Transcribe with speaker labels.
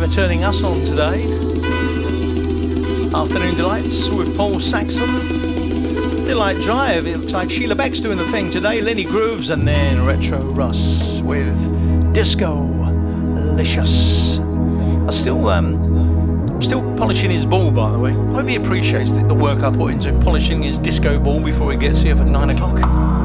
Speaker 1: you for turning us on today. Afternoon Delights with Paul Saxon. Delight Drive, it looks like Sheila Beck's doing the thing today. Lenny Grooves, and then Retro Russ with Disco Licious. I'm still polishing his ball, by the way. I hope he appreciates the work I put into polishing his disco ball before he gets here for 9 o'clock.